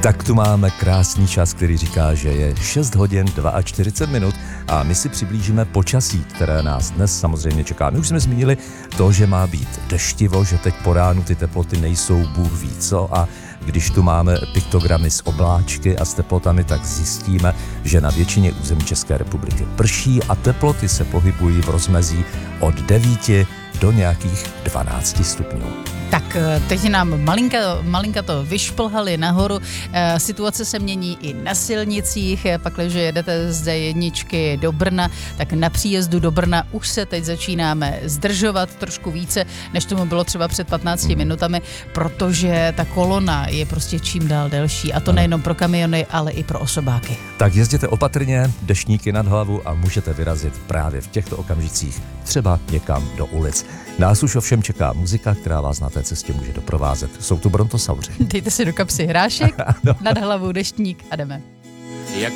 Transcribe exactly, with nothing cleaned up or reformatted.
Tak tu máme krásný čas, který říká, že je šest hodin čtyřicet dva minut a my si přiblížíme počasí, které nás dnes samozřejmě čeká. My už jsme zmínili to, že má být deštivo, že teď po ránu ty teploty nejsou bůh ví co a když tu máme piktogramy z obláčky a s teplotami, tak zjistíme, že na většině území České republiky prší a teploty se pohybují v rozmezí od devíti do nějakých dvanácti stupňů. Tak teď nám malinka, malinka to vyšplhali nahoru, e, situace se mění i na silnicích, pakliže jedete z dé jedničky do Brna, tak na příjezdu do Brna už se teď začínáme zdržovat trošku více, než tomu bylo třeba před patnácti minutami, protože ta kolona je prostě čím dál delší a to nejenom pro kamiony, ale i pro osobáky. Tak jezděte opatrně, deštníky nad hlavu a můžete vyrazit právě v těchto okamžicích třeba někam do ulic. Nás už ovšem čeká muzika, která vás na té cestě může doprovázet. Jsou tu Brontosauři. Dejte si do kapsy hrášek, nad hlavou deštník a jdeme.